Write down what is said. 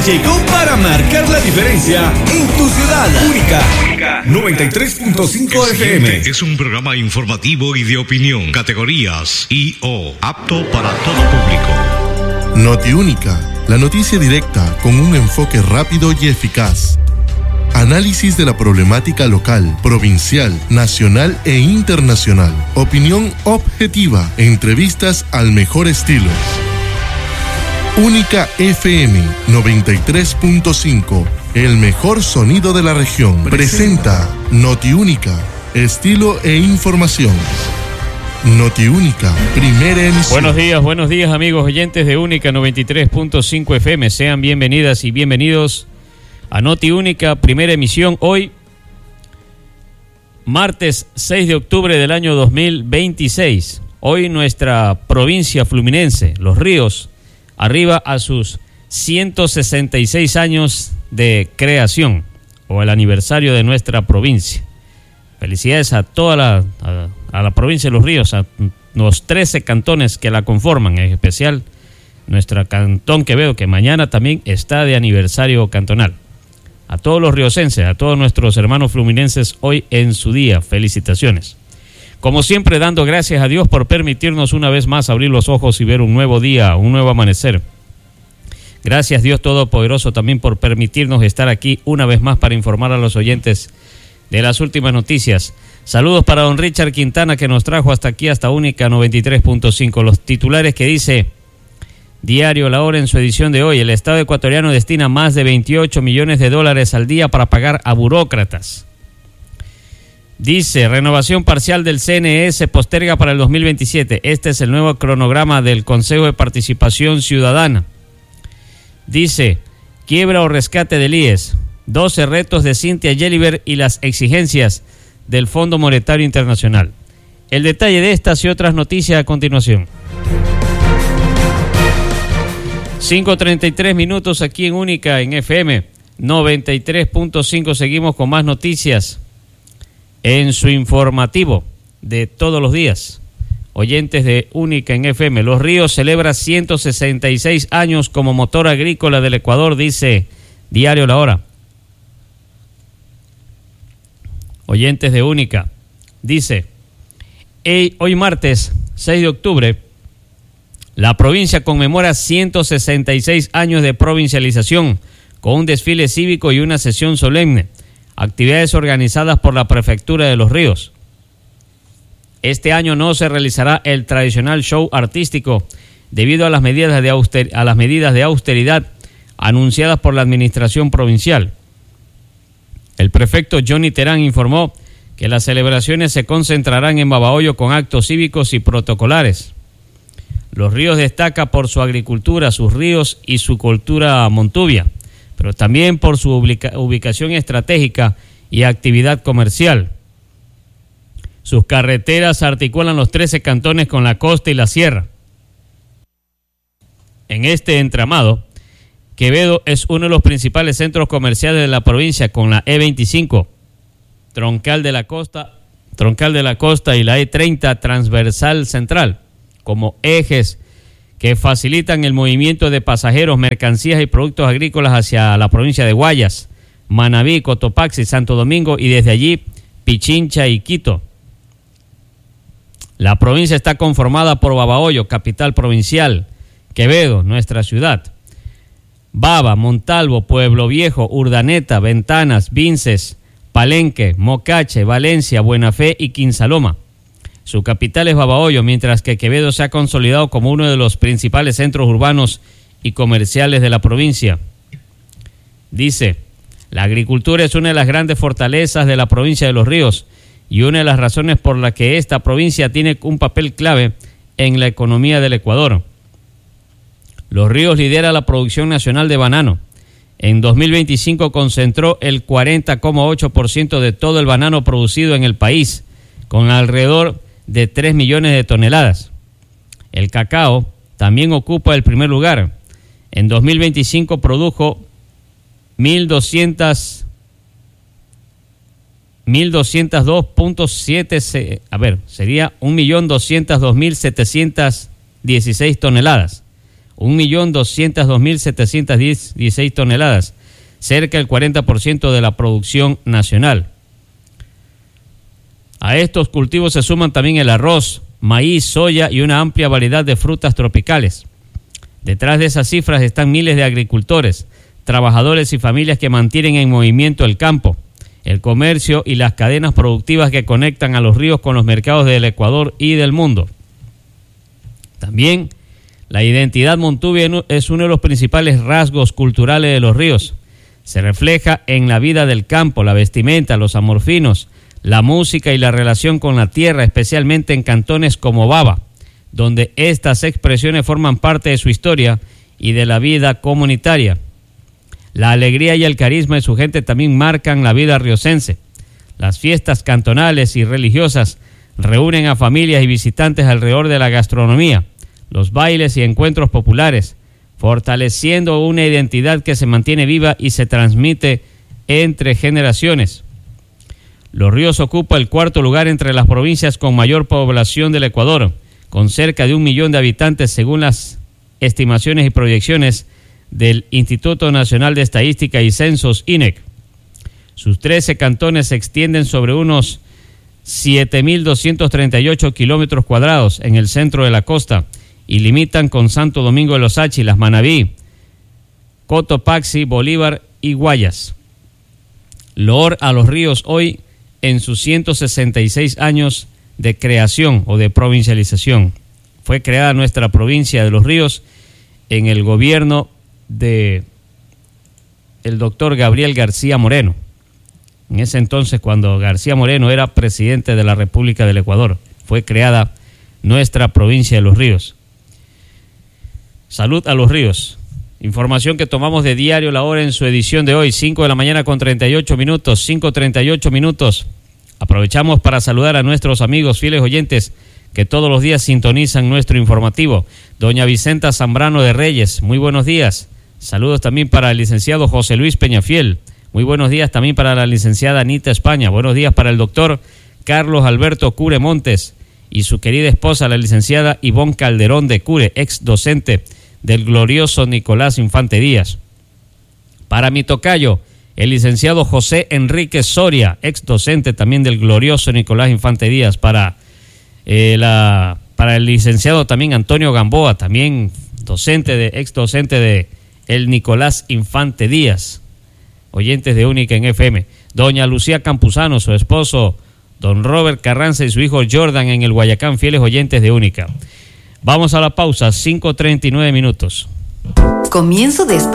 llegó para marcar la diferencia en tu ciudad. Única 93.5 FM. Es un programa informativo y de opinión. Categorías I/O, apto para todo público. Notiúnica, la noticia directa con un enfoque rápido y eficaz. Análisis de la problemática local, provincial, nacional e internacional. Opinión objetiva. Entrevistas al mejor estilo. Única FM 93.5. El mejor sonido de la región. Presenta Notiúnica. Estilo e información. Notiúnica, primera emisión. Buenos días amigos oyentes de Única 93.5 FM. Sean bienvenidas y bienvenidos a Notiúnica, primera emisión, hoy, martes 6 de octubre del año 2026. Hoy nuestra provincia fluminense, Los Ríos, arriba a sus 166 años de creación, o el aniversario de nuestra provincia. Felicidades a toda la provincia de Los Ríos, a los 13 cantones que la conforman, en especial nuestro cantón Quevedo, que mañana también está de aniversario cantonal. A todos los riocenses, a todos nuestros hermanos fluminenses, hoy en su día, felicitaciones. Como siempre, dando gracias a Dios por permitirnos una vez más abrir los ojos y ver un nuevo día, un nuevo amanecer. Gracias Dios Todopoderoso también por permitirnos estar aquí una vez más para informar a los oyentes de las últimas noticias. Saludos para don Richard Quintana, que nos trajo hasta aquí, hasta Única 93.5. Los titulares que dice Diario La Hora en su edición de hoy: el Estado ecuatoriano destina más de 28 millones de dólares al día para pagar a burócratas. Dice, renovación parcial del CNE se posterga para el 2027. Este es el nuevo cronograma del Consejo de Participación Ciudadana. Dice, quiebra o rescate del IES. 12 retos de Cynthia Yeliver y las exigencias del Fondo Monetario Internacional. El detalle de estas y otras noticias a continuación. 5:33 minutos aquí en Única, en FM 93.5. Seguimos con más noticias en su informativo de todos los días. Oyentes de Única en FM, Los Ríos celebra 166 años como motor agrícola del Ecuador, dice Diario La Hora. Oyentes de Única, dice, hoy martes 6 de octubre, la provincia conmemora 166 años de provincialización con un desfile cívico y una sesión solemne, actividades organizadas por la Prefectura de Los Ríos. Este año no se realizará el tradicional show artístico debido a las medidas de austeridad anunciadas por la administración provincial. El prefecto Johnny Terán informó que las celebraciones se concentrarán en Babahoyo con actos cívicos y protocolares. Los Ríos destaca por su agricultura, sus ríos y su cultura montuvia, pero también por su ubicación estratégica y actividad comercial. Sus carreteras articulan los 13 cantones con la costa y la sierra. En este entramado, Quevedo es uno de los principales centros comerciales de la provincia, con la E25, troncal de la costa y la E30 transversal central, como ejes que facilitan el movimiento de pasajeros, mercancías y productos agrícolas hacia la provincia de Guayas, Manabí, Cotopaxi, Santo Domingo y desde allí Pichincha y Quito. La provincia está conformada por Babahoyo, capital provincial, Quevedo, nuestra ciudad, Baba, Montalvo, Pueblo Viejo, Urdaneta, Ventanas, Vinces, Palenque, Mocache, Valencia, Buenafé y Quinsaloma. Su capital es Babahoyo, mientras que Quevedo se ha consolidado como uno de los principales centros urbanos y comerciales de la provincia. Dice, la agricultura es una de las grandes fortalezas de la provincia de Los Ríos y una de las razones por la que esta provincia tiene un papel clave en la economía del Ecuador. Los Ríos lidera la producción nacional de banano. En 2025 concentró el 40,8% de todo el banano producido en el país, con alrededor de 3 millones de toneladas. El cacao también ocupa el primer lugar. En 2025 produjo 1.202.716 toneladas, 1.202.716 toneladas, cerca del 40% de la producción nacional. A estos cultivos se suman también el arroz, maíz, soya y una amplia variedad de frutas tropicales. Detrás de esas cifras están miles de agricultores, trabajadores y familias que mantienen en movimiento el campo, el comercio y las cadenas productivas que conectan a los ríos con los mercados del Ecuador y del mundo. También la identidad montuvia es uno de los principales rasgos culturales de los ríos. Se refleja en la vida del campo, la vestimenta, los amorfinos, la música y la relación con la tierra, especialmente en cantones como Baba, donde estas expresiones forman parte de su historia y de la vida comunitaria. La alegría y el carisma de su gente también marcan la vida riocense. Las fiestas cantonales y religiosas reúnen a familias y visitantes alrededor de la gastronomía, los bailes y encuentros populares, fortaleciendo una identidad que se mantiene viva y se transmite entre generaciones. Los Ríos ocupa el cuarto lugar entre las provincias con mayor población del Ecuador, con cerca de 1 millón de habitantes según las estimaciones y proyecciones del Instituto Nacional de Estadística y Censos, INEC. Sus 13 cantones se extienden sobre unos 7.238 kilómetros cuadrados en el centro de la costa y limitan con Santo Domingo de los Áchilas, Manabí, Cotopaxi, Bolívar y Guayas. Loor a los ríos hoy en sus 166 años de creación o de provincialización. Fue creada nuestra provincia de Los Ríos en el gobierno de el doctor Gabriel García Moreno. En ese entonces, cuando García Moreno era presidente de la República del Ecuador, fue creada nuestra provincia de Los Ríos. Salud a los ríos. Información que tomamos de Diario La Hora en su edición de hoy, 5 de la mañana con 38 minutos, 5:38 minutos. Aprovechamos para saludar a nuestros amigos fieles oyentes que todos los días sintonizan nuestro informativo. Doña Vicenta Zambrano de Reyes, muy buenos días. Saludos también para el licenciado José Luis Peñafiel. Muy buenos días también para la licenciada Anita España. Buenos días para el doctor Carlos Alberto Cure Montes y su querida esposa, la licenciada Ivonne Calderón de Cure, ex docente del glorioso Nicolás Infante Díaz. Para mi tocayo, el licenciado José Enrique Soria, ex docente también del glorioso Nicolás Infante Díaz. Para el licenciado también Antonio Gamboa, también ex docente de el Nicolás Infante Díaz, oyentes de Única en FM. Doña Lucía Campuzano, su esposo don Robert Carranza y su hijo Jordan en el Guayacán, fieles oyentes de Única. Vamos a la pausa, 5:39 minutos. Comienzo de